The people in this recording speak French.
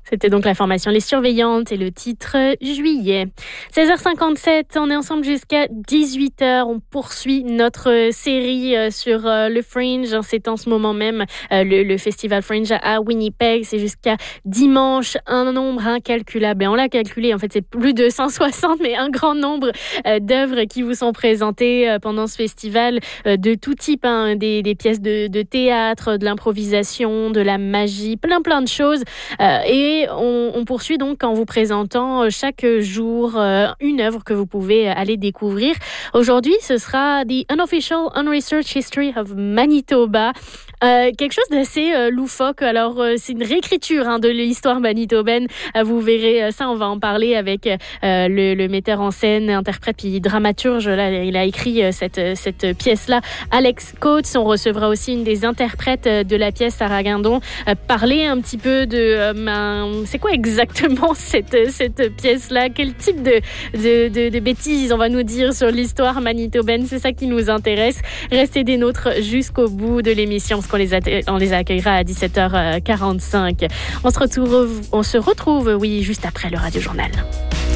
C'était donc la formation Les Surveillantes et le titre Juillet. 16h57, on est ensemble jusqu'à 18h. On poursuit notre série sur le Fringe. C'est en ce moment même le festival Fringe à Winnipeg. C'est jusqu'à dimanche, un nombre incalculable. Et on l'a calculé, en fait, c'est plus de 160, mais un grand nombre d'œuvres qui vous sont présentées pendant ce festival de tout type, hein, des pièces de théâtre, de l'improvisation, de la magie, plein de choses. Et on poursuit donc en vous présentant chaque jour une œuvre que vous pouvez aller découvrir. Aujourd'hui, ce sera The Unofficial Unresearched History of Manitoba. Quelque chose d'assez loufoque. Alors, c'est une réécriture de l'histoire manitobaine. Vous verrez ça, on va en parler avec le metteur en scène, interprète puis dramaturge. Là, il a écrit cette pièce-là, Alex Coates. On recevra aussi une des interprètes de la pièce, Sarah Guindon, parler un petit peu de c'est quoi exactement cette pièce-là, quel type de bêtises on va nous dire sur l'histoire manitobaine. C'est ça qui nous intéresse. Restez des nôtres jusqu'au bout de l'émission, parce qu'on les accueillera à 17h45. On se retrouve, juste après le Radio Journal.